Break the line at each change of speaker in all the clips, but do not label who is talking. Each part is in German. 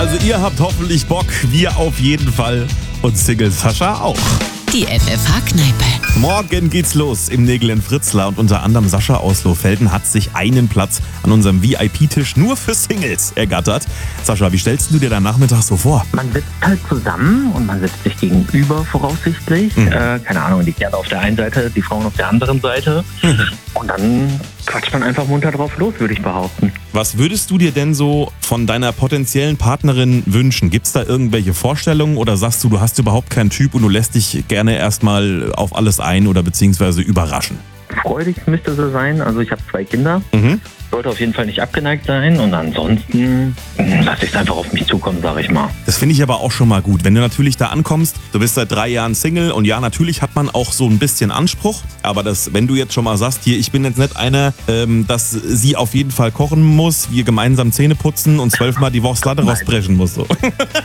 Also ihr habt hoffentlich Bock, wir auf jeden Fall und Single Sascha auch.
Die FFH-Kneipe.
Morgen geht's los im Nägel in Fritzlar und unter anderem Sascha aus Lohfelden hat sich einen Platz an unserem VIP-Tisch nur für Singles ergattert. Sascha, wie stellst du dir deinen Nachmittag so vor?
Man sitzt halt zusammen und man sitzt sich gegenüber voraussichtlich. Keine Ahnung, die Kerle auf der einen Seite, die Frauen auf der anderen Seite. Und dann quatscht man einfach munter drauf los, würde ich behaupten.
Was würdest du dir denn so von deiner potenziellen Partnerin wünschen? Gibt's da irgendwelche Vorstellungen oder sagst du, du hast überhaupt keinen Typ und du lässt dich gerne erstmal auf alles ein oder beziehungsweise überraschen?
Freudig müsste sie sein. Also ich habe 2 Kinder. Sollte auf jeden Fall nicht abgeneigt sein. Und ansonsten lasse ich es einfach auf mich zukommen, sage ich mal.
Das finde ich aber auch schon mal gut. Wenn du natürlich da ankommst, du bist seit 3 Jahren Single und ja, natürlich hat man auch so ein bisschen Anspruch. Aber wenn du jetzt schon mal sagst, hier, ich bin jetzt nicht einer, dass sie auf jeden Fall kochen muss, wir gemeinsam Zähne putzen und 12-mal die Woche Slatte rausbrechen muss. So.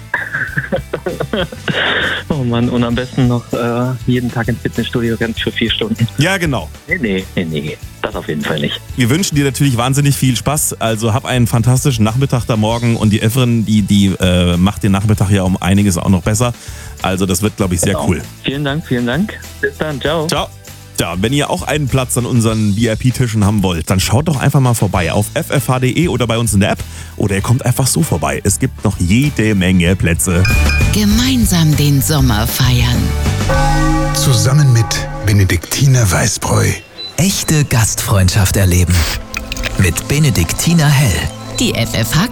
Oh Mann, und am besten noch jeden Tag ins Fitnessstudio rennen für 4 Stunden.
Ja, genau.
Nee. Das auf jeden Fall nicht.
Wir wünschen dir natürlich wahnsinnig viel Spaß. Also hab einen fantastischen Nachmittag da morgen und die Efren, die macht den Nachmittag ja um einiges auch noch besser. Also das wird, glaube ich, sehr cool.
Vielen Dank. Bis dann, ciao.
Ciao. Ja, wenn ihr auch einen Platz an unseren VIP-Tischen haben wollt, dann schaut doch einfach mal vorbei auf ffh.de oder bei uns in der App. Oder ihr kommt einfach so vorbei. Es gibt noch jede Menge Plätze.
Gemeinsam den Sommer feiern.
Zusammen mit Benediktiner Weißbräu.
Echte Gastfreundschaft erleben. Mit Benediktiner Hell.
Die FFH